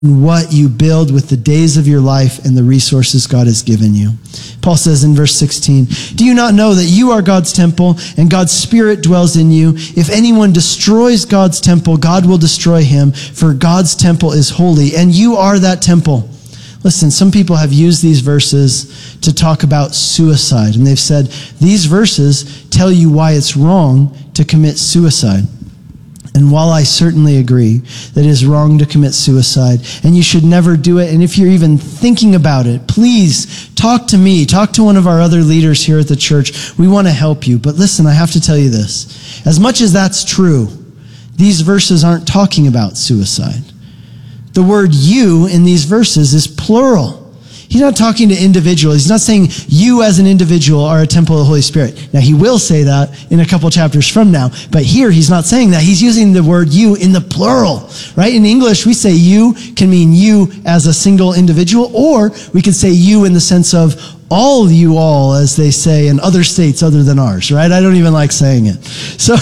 what you build with the days of your life and the resources God has given you. Paul says in verse 16, do you not know that you are God's temple and God's Spirit dwells in you? If anyone destroys God's temple, God will destroy him, for God's temple is holy, and you are that temple. Listen, some people have used these verses to talk about suicide, and they've said, these verses tell you why it's wrong to commit suicide. And while I certainly agree that it is wrong to commit suicide, and you should never do it, and if you're even thinking about it, please talk to me, talk to one of our other leaders here at the church. We want to help you. But listen, I have to tell you this. As much as that's true, these verses aren't talking about suicide. The word you in these verses is plural. He's not talking to individuals. He's not saying you as an individual are a temple of the Holy Spirit. Now, he will say that in a couple chapters from now. But here, he's not saying that. He's using the word you in the plural, right? In English, we say you can mean you as a single individual, or we can say you in the sense of all you all, as they say in other states other than ours, right? I don't even like saying it. So,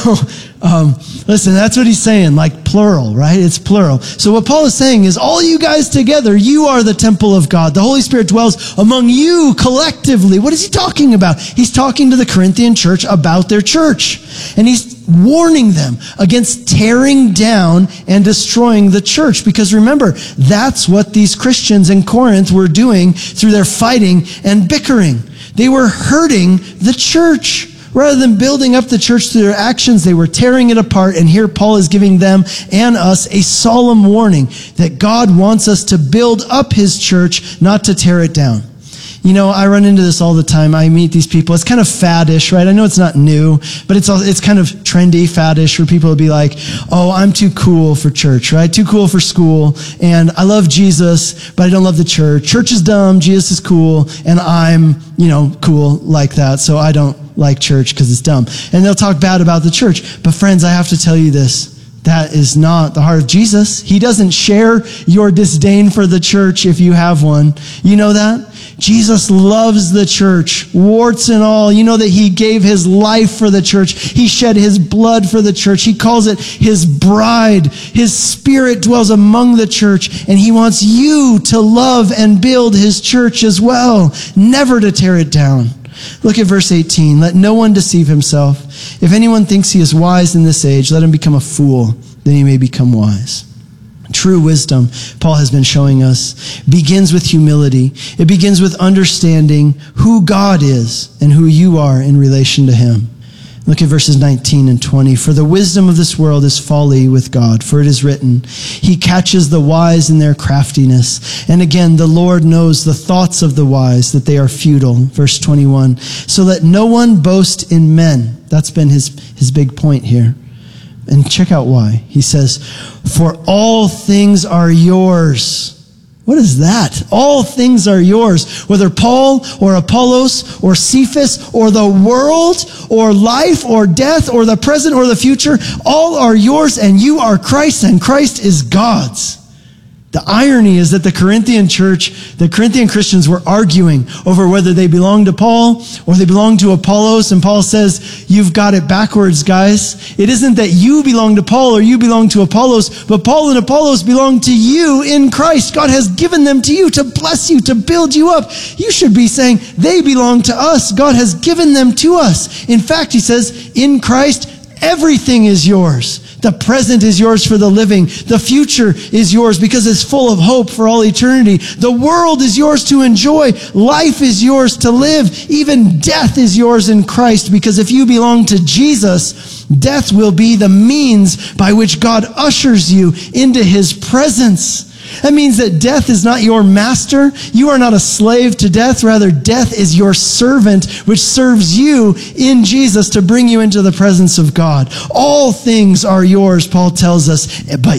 listen, that's what he's saying, like plural, right? It's plural. So what Paul is saying is all you guys together, you are the temple of God. The Holy Spirit dwells among you collectively. What is he talking about? He's talking to the Corinthian church about their church. And he's warning them against tearing down and destroying the church. Because remember, that's what these Christians in Corinth were doing through their fighting and bickering. They were hurting the church. Rather than building up the church through their actions, they were tearing it apart. And here Paul is giving them and us a solemn warning that God wants us to build up his church, not to tear it down. You know, I run into this all the time. I meet these people. It's kind of faddish, right? I know it's not new, but it's kind of trendy, faddish, where people will be like, oh, I'm too cool for church, right? Too cool for school. And I love Jesus, but I don't love the church. Church is dumb. Jesus is cool. And I'm, cool like that. So I don't like church because it's dumb. And they'll talk bad about the church. But friends, I have to tell you this. That is not the heart of Jesus. He doesn't share your disdain for the church if you have one. You know that? Jesus loves the church, warts and all. You know that he gave his life for the church. He shed his blood for the church. He calls it his bride. His Spirit dwells among the church, and he wants you to love and build his church as well, never to tear it down. Look at verse 18. Let no one deceive himself. If anyone thinks he is wise in this age, let him become a fool, then he may become wise. True wisdom, Paul has been showing us, begins with humility. It begins with understanding who God is and who you are in relation to him. Look at verses 19 and 20. For the wisdom of this world is folly with God, for it is written, he catches the wise in their craftiness. And again, the Lord knows the thoughts of the wise, that they are futile. Verse 21. So let no one boast in men. That's been his big point here. And check out why. He says, for all things are yours. What is that? All things are yours. Whether Paul or Apollos or Cephas or the world or life or death or the present or the future, all are yours, and you are Christ, and Christ is God's. The irony is that the Corinthian church, the Corinthian Christians were arguing over whether they belonged to Paul or they belonged to Apollos. And Paul says, you've got it backwards, guys. It isn't that you belong to Paul or you belong to Apollos, but Paul and Apollos belong to you in Christ. God has given them to you to bless you, to build you up. You should be saying, they belong to us. God has given them to us. In fact, he says, in Christ, everything is yours. The present is yours for the living. The future is yours because it's full of hope for all eternity. The world is yours to enjoy. Life is yours to live. Even death is yours in Christ, because if you belong to Jesus, death will be the means by which God ushers you into his presence. That means that death is not your master. You are not a slave to death. Rather, death is your servant, which serves you in Jesus to bring you into the presence of God. All things are yours, Paul tells us, but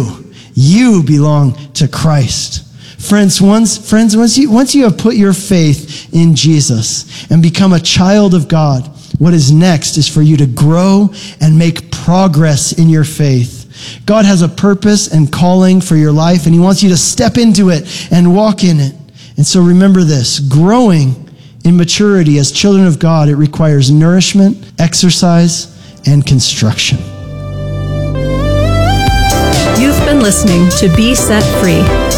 you belong to Christ. Friends, once you have put your faith in Jesus and become a child of God, what is next is for you to grow and make progress in your faith. God has a purpose and calling for your life, and he wants you to step into it and walk in it. And so remember this, growing in maturity as children of God, it requires nourishment, exercise, and construction. You've been listening to Be Set Free.